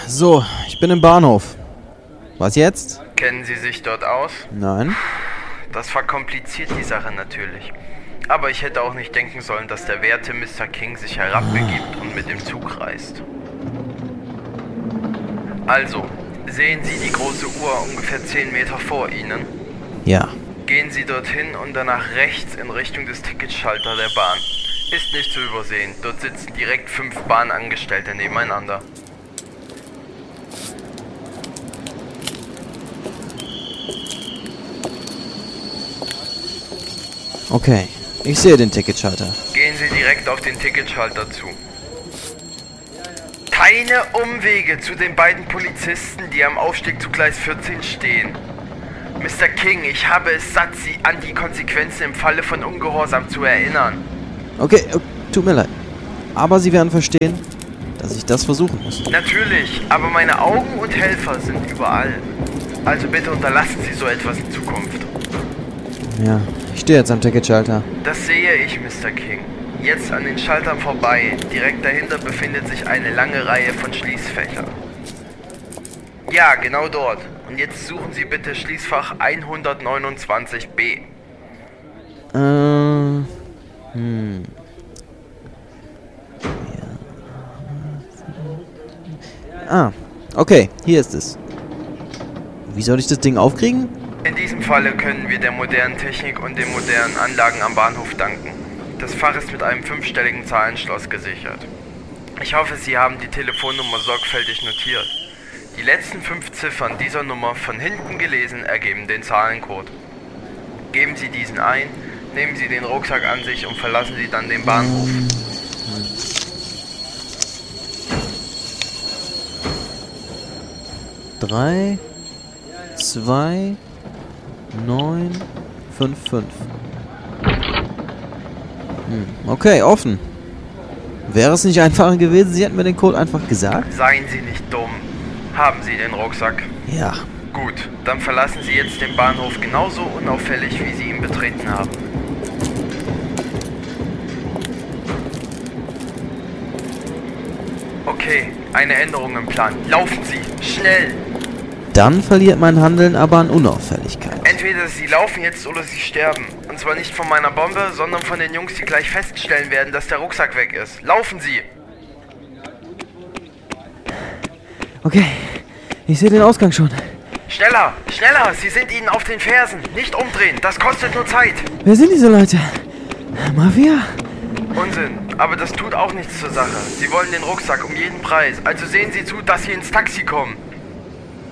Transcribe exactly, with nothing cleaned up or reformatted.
So, ich bin im Bahnhof. Was jetzt? Kennen Sie sich dort aus? Nein. Das verkompliziert die Sache natürlich. Aber ich hätte auch nicht denken sollen, dass der werte Mister King sich herabbegibt und mit dem Zug reist. Also, sehen Sie die große Uhr ungefähr zehn Meter vor Ihnen? Ja. Gehen Sie dorthin und danach rechts in Richtung des Ticketschalter der Bahn. Ist nicht zu übersehen, dort sitzen direkt fünf Bahnangestellte nebeneinander. Okay, ich sehe den Ticketschalter. Gehen Sie direkt auf den Ticketschalter zu. Keine Umwege zu den beiden Polizisten, die am Aufstieg zu Gleis vierzehn stehen. Mister King, ich habe es satt, Sie an die Konsequenzen im Falle von Ungehorsam zu erinnern. Okay, äh, tut mir leid. Aber Sie werden verstehen, dass ich das versuchen muss. Natürlich, aber meine Augen und Helfer sind überall. Also bitte unterlassen Sie so etwas in Zukunft. Ja, ich stehe jetzt am Ticketschalter. Das sehe ich, Mister King. Jetzt an den Schaltern vorbei. Direkt dahinter befindet sich eine lange Reihe von Schließfächern. Ja, genau dort. Und jetzt suchen Sie bitte Schließfach hundertneunundzwanzig b. Äh, hm. Ja. Ah, okay, hier ist es. Wie soll ich das Ding aufkriegen? In diesem Falle können wir der modernen Technik und den modernen Anlagen am Bahnhof danken. Das Fach ist mit einem fünfstelligen Zahlenschloss gesichert. Ich hoffe, Sie haben die Telefonnummer sorgfältig notiert. Die letzten fünf Ziffern dieser Nummer von hinten gelesen ergeben den Zahlencode. Geben Sie diesen ein, nehmen Sie den Rucksack an sich und verlassen Sie dann den Bahnhof. Drei, zwei, neun, fünf, fünf. Hm, okay, offen. Wäre es nicht einfacher gewesen, Sie hätten mir den Code einfach gesagt? Seien Sie nicht dumm. Haben Sie den Rucksack? Ja. Gut, dann verlassen Sie jetzt den Bahnhof genauso unauffällig, wie Sie ihn betreten haben. Okay, eine Änderung im Plan. Laufen Sie, schnell! Dann verliert mein Handeln aber an Unauffälligkeit. Entweder Sie laufen jetzt oder Sie sterben. Und zwar nicht von meiner Bombe, sondern von den Jungs, die gleich feststellen werden, dass der Rucksack weg ist. Laufen Sie! Okay, ich sehe den Ausgang schon. Schneller, schneller! Sie sind Ihnen auf den Fersen. Nicht umdrehen, das kostet nur Zeit. Wer sind diese Leute? Mafia? Unsinn, aber das tut auch nichts zur Sache. Sie wollen den Rucksack um jeden Preis. Also sehen Sie zu, dass Sie ins Taxi kommen.